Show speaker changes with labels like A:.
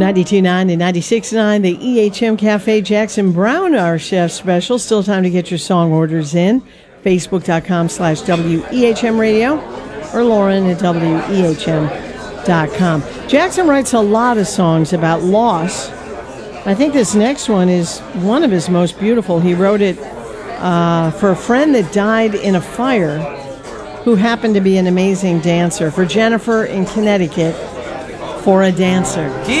A: 92.9 and 96.9, the EHM Cafe Jackson Brown, our chef special. Still time to get your song orders in. Facebook.com/WEHM Radio or Lauren at WEHM.com. Jackson writes a lot of songs about loss. I think this next one is one of his most beautiful. He wrote it for a friend that died in a fire who happened to be an amazing dancer. For Jennifer in Connecticut, For a Dancer.